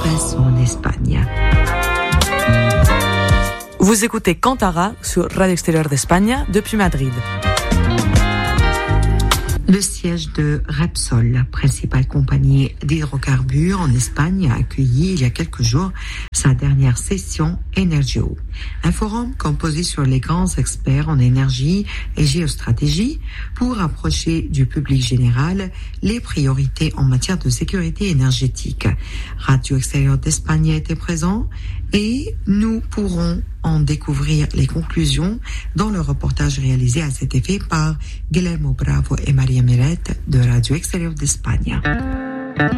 passe en Espagne. Vous écoutez Cantara sur Radio Extérieure d'Espagne depuis Madrid. Le siège de Repsol, la principale compagnie d'hydrocarbures en Espagne, a accueilli il y a quelques jours sa dernière session Energio, un forum composé sur les grands experts en énergie et géostratégie pour approcher du public général les priorités en matière de sécurité énergétique. Radio Extérieure d'Espagne était présent et nous pourrons en découvrir les conclusions dans le reportage réalisé à cet effet par Guillermo Bravo et Maria Meret de Radio Extérieure d'Espagne.